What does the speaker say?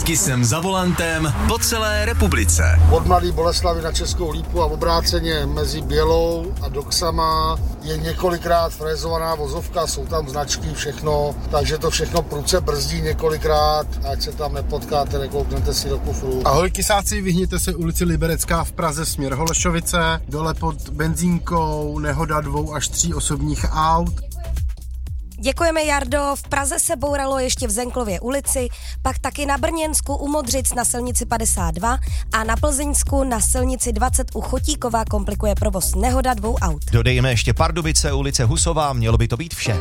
Taky jsem za volantem po celé republice. Od Mladé Boleslavi na Českou Lípu a obráceně mezi Bělou a Doxama je několikrát frézovaná vozovka, jsou tam značky, všechno, takže to všechno prudce brzdí několikrát, ať se tam nepotkáte, nekouknete si do kufru. Ahoj kysáci, vyhněte se ulici Liberecká v Praze směr Holešovice, dole pod benzínkou, nehoda 2 až 3 osobních aut. Děkujeme, Jardo. V Praze se bouralo ještě v Zenklově ulici, pak taky na Brněnsku u Modřic na silnici 52 a na Plzeňsku na silnici 20 u Chotíkova komplikuje provoz nehoda 2 aut. Dodejme ještě Pardubice, ulice Husová, mělo by to být vše.